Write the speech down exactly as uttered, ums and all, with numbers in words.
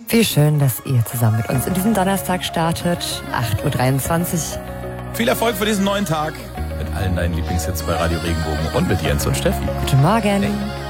Wie schön, dass ihr zusammen mit uns in diesem Donnerstag startet. acht Uhr dreiundzwanzig. Viel Erfolg für diesen neuen Tag mit allen deinen Lieblingshits bei Radio Regenbogen und mit Jens und Steffi. Guten Morgen. Hey.